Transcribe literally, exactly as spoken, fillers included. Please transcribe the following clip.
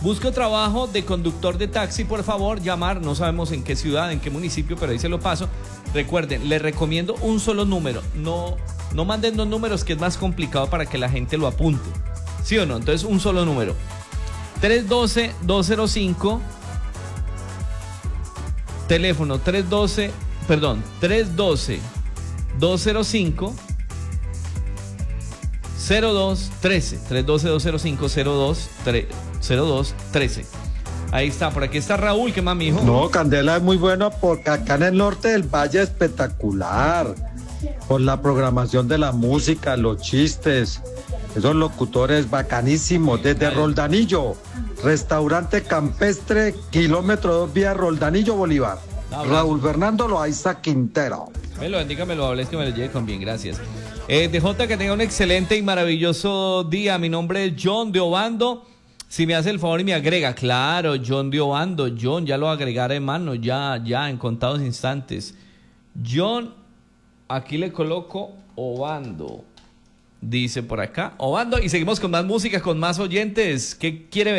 Busco trabajo de conductor de taxi, por favor, llamar, no sabemos en qué ciudad, en qué municipio, pero ahí se lo paso. Recuerden, les recomiendo un solo número, no, no manden dos números que es más complicado para que la gente lo apunte, ¿sí o no? Entonces un solo número, tres uno dos, dos cero cinco, teléfono tres uno dos, perdón, tres uno dos, dos cero cinco, cero dos uno tres, tres uno dos, dos cero cinco, cero dos uno tres. Ahí está, por aquí está Raúl, ¿qué más, mijo? No, Candela es muy bueno porque acá en el norte del valle es espectacular. Por la programación de la música, los chistes, esos locutores bacanísimos. Desde Roldanillo, restaurante campestre, kilómetro dos vía Roldanillo, Bolívar. Raúl Fernando Loaiza Quintero. Me lo bendiga, me lo hables, que me lo lleve con bien, gracias. Eh, D J, que tenga un excelente y maravilloso día. Mi nombre es John de Obando. Si me hace el favor y me agrega, claro, John de Obando, John, ya lo agregaré, hermano, ya, ya, en contados instantes. John, aquí le coloco Obando, dice por acá, Obando, y seguimos con más música, con más oyentes. ¿Qué quiere ver?